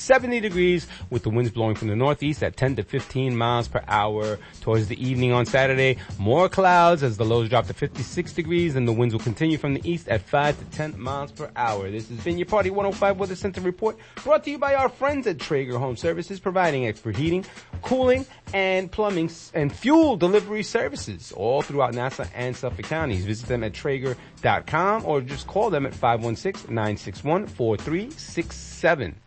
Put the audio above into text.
70 degrees with the winds blowing from the northeast at 10 to 15 miles per hour. Towards the evening on Saturday, more clouds as the lows drop to 56 degrees and the winds will continue from the east at 5 to 10 miles per hour. This has been your Party 105 Weather Center report brought to you by our friends at Traeger Home Services, providing expert heating, cooling, and plumbing and fuel delivery services all throughout Nassau and Suffolk counties. Visit them at Traeger.com or just call them at 516-961-4367.